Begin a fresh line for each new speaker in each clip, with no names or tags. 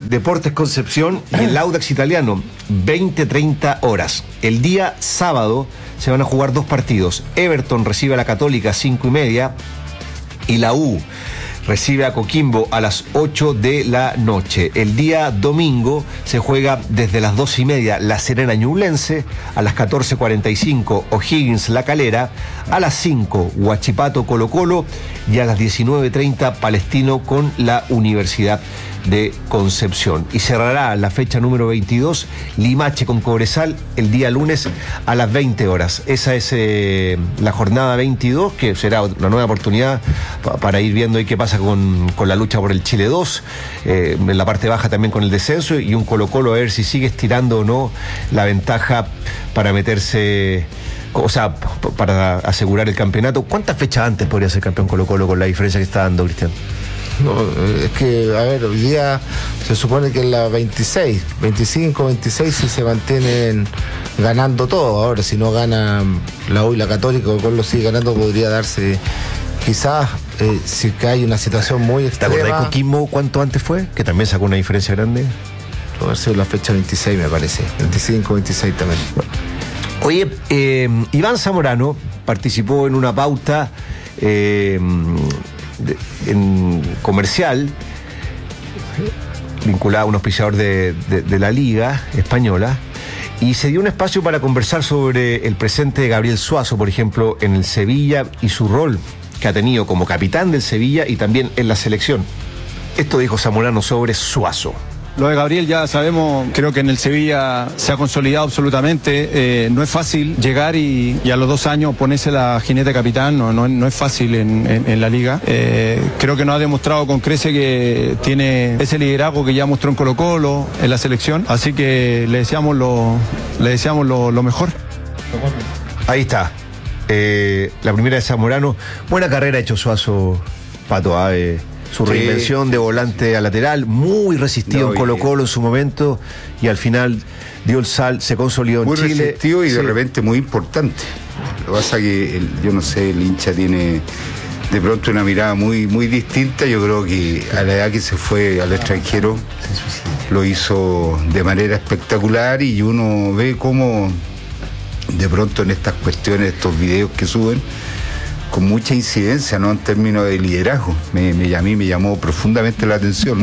Deportes Concepción y el Audax Italiano, 20-30 horas. El día sábado se van a jugar 2 partidos. Everton recibe a la Católica 5:30 y la U recibe a Coquimbo a las 8 de la noche. El día domingo se juega desde las 2:30 La Serena Ñublense, a las 14:45 O'Higgins La Calera, a las 5 Huachipato Colo Colo y a las 19:30 Palestino con la Universidad de Concepción. Y cerrará la fecha número 22 Limache con Cobresal el día lunes a las 20 horas. Esa es la jornada 22, que será una nueva oportunidad para ir viendo ahí qué pasa con la lucha por el Chile 2, en la parte baja también con el descenso, y un Colo Colo a ver si sigue estirando o no la ventaja para meterse, o sea, para asegurar el campeonato. ¿Cuántas fechas antes podría ser campeón Colo Colo con la diferencia que está dando, Cristian?
No, es que, a ver, hoy día se supone que en la 26, 25, 26 si se mantienen ganando todo. Ahora, si no gana la U y la Católica, o lo sigue ganando, podría darse quizás, si que hay una situación muy extrema.
¿Te acordás de Coquimbo cuánto antes fue? Que también sacó una diferencia grande.
Puede haber sido la fecha 26, me parece. 25, 26 también.
Oye, Iván Zamorano participó en una pauta en comercial vinculada a un auspiciador de la Liga Española, y se dio un espacio para conversar sobre el presente de Gabriel Suazo, por ejemplo, en el Sevilla, y su rol que ha tenido como capitán del Sevilla y también en la selección. Esto dijo Zamorano sobre Suazo.
Lo de Gabriel ya sabemos, creo que en el Sevilla se ha consolidado absolutamente. No es fácil llegar y a los 2 años ponerse la jinete capitán, no es fácil en la liga. Creo que nos ha demostrado con crece que tiene ese liderazgo que ya mostró en Colo Colo, en la selección. Así que le deseamos lo mejor.
Ahí está. La primera de Zamorano. Buena carrera ha hecho Suazo, Pato. Su reinvención de volante a lateral, muy resistido en Colo Colo en su momento, y al final dio el sal, se consolidó en Chile.
Muy resistido y de repente muy importante. Lo que pasa es que, yo no sé, el hincha tiene de pronto una mirada muy, muy distinta. Yo creo que a la edad que se fue al extranjero lo hizo de manera espectacular, y uno ve cómo de pronto en estas cuestiones, estos videos que suben, con mucha incidencia, ¿no?, en términos de liderazgo. A mí me llamó profundamente la atención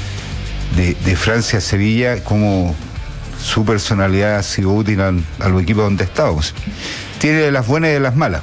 de Francia a Sevilla, cómo su personalidad ha sido útil a los equipos donde estábamos. Tiene de las buenas y de las malas.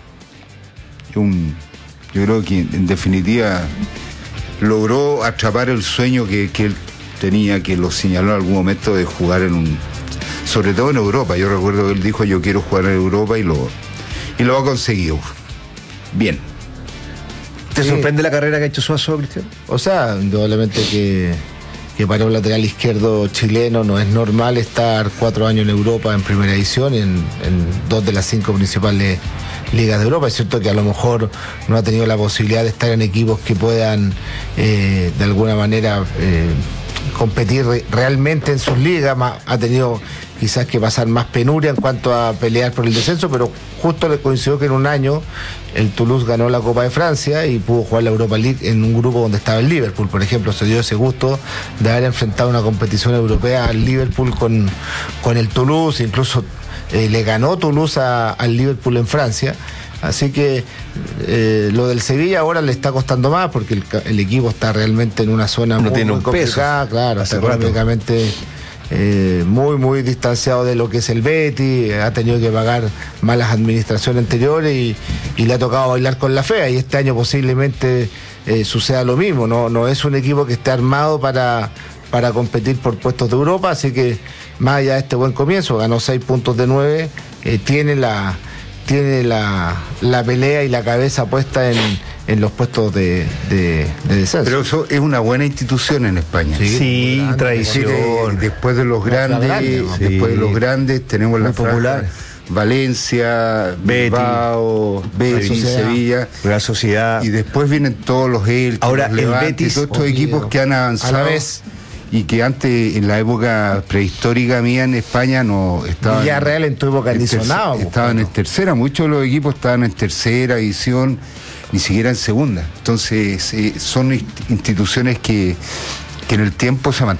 Yo creo que en definitiva logró atrapar el sueño que él tenía, que lo señaló en algún momento, de jugar sobre todo en Europa. Yo recuerdo que él dijo: yo quiero jugar en Europa, y lo ha conseguido. Bien.
¿Te sorprende la carrera que ha hecho Suazo, Cristian?
O sea, indudablemente que para un lateral izquierdo chileno no es normal estar 4 años en Europa en primera edición, en 2 de las 5 principales ligas de Europa. Es cierto que a lo mejor no ha tenido la posibilidad de estar en equipos que puedan de alguna manera competir realmente en sus ligas, ha tenido quizás que pasar más penuria en cuanto a pelear por el descenso, pero justo le coincidió que en un año el Toulouse ganó la Copa de Francia y pudo jugar la Europa League en un grupo donde estaba el Liverpool, por ejemplo. Se dio ese gusto de haber enfrentado una competición europea al Liverpool con el Toulouse, incluso le ganó Toulouse al Liverpool en Francia. Así que lo del Sevilla ahora le está costando más, porque el equipo está realmente en una zona
no
muy,
tiene
muy
un
complicada,
peso,
claro, está económicamente muy, muy distanciado de lo que es el Betis, ha tenido que pagar malas administraciones anteriores y le ha tocado bailar con la fea, y este año posiblemente suceda lo mismo. No es un equipo que esté armado para competir por puestos de Europa, así que más allá de este buen comienzo, ganó 6 puntos de 9, tiene la pelea y la cabeza puesta en los puestos de descenso.
Pero eso es una buena institución en España.
Sí, tradición.
Después de los grandes, tenemos la
popular.
Valencia, Bilbao, Betis, Sevilla,
la Sociedad.
Y después vienen todos los Elche,
ahora
los Levante,
el Betis,
todos estos equipos que han avanzado.
A la vez.
Y que antes, en la época prehistórica mía en España, no estaban.
Villarreal en tu época ni sonaba.
Estaban en tercera, muchos de los equipos estaban en tercera división, ni siquiera en segunda. Entonces, son instituciones que en el tiempo se mantienen.